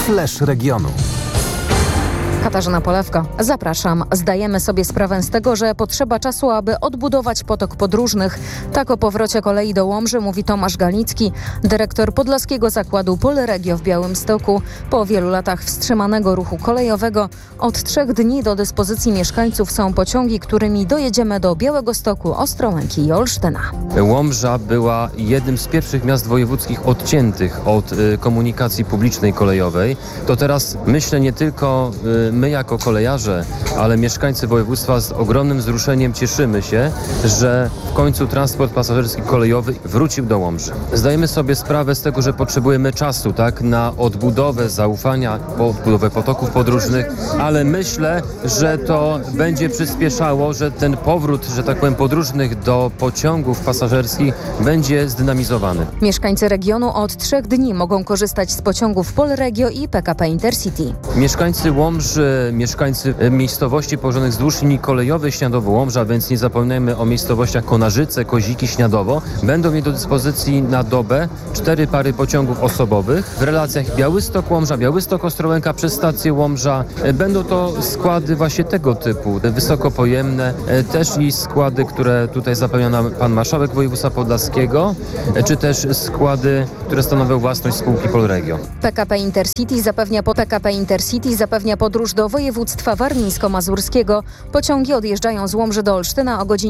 Flash regionu. Katarzyna Polewka. Zapraszam. Zdajemy sobie sprawę z tego, że potrzeba czasu, aby odbudować potok podróżnych. Tak o powrocie kolei do Łomży mówi Tomasz Galicki, dyrektor Podlaskiego Zakładu Polregio w Białymstoku. Po wielu latach wstrzymanego ruchu kolejowego od 3 dni do dyspozycji mieszkańców są pociągi, którymi dojedziemy do Białegostoku, Ostrołęki i Olsztyna. Łomża była jednym z pierwszych miast wojewódzkich odciętych od komunikacji publicznej kolejowej. To teraz myślę nie tylko my jako kolejarze, ale mieszkańcy województwa z ogromnym wzruszeniem cieszymy się, że w końcu transport pasażerski kolejowy wrócił do Łomży. Zdajemy sobie sprawę z tego, że potrzebujemy czasu, tak, na odbudowę zaufania, odbudowę potoków podróżnych, ale myślę, że to będzie przyspieszało, że ten powrót, że tak powiem, podróżnych do pociągów pasażerskich będzie zdynamizowany. Mieszkańcy regionu od 3 dni mogą korzystać z pociągów Polregio i PKP Intercity. Mieszkańcy Łomży, mieszkańcy miejscowości położonych wzdłuż linii kolejowej Śniadowo-Łomża, więc nie zapominajmy o miejscowościach Konarzyce, Koziki, Śniadowo, będą mieli do dyspozycji na dobę 4 pary pociągów osobowych w relacjach Białystok-Łomża, Białystok-Ostrołęka przez stację Łomża. Będą to składy właśnie tego typu, wysokopojemne, też i składy, które tutaj zapewnia nam pan marszałek województwa podlaskiego, czy też składy, które stanowią własność spółki Polregio. PKP Intercity zapewnia podróż do województwa warmińsko-mazurskiego. Pociągi odjeżdżają z Łomży do Olsztyna o godzinie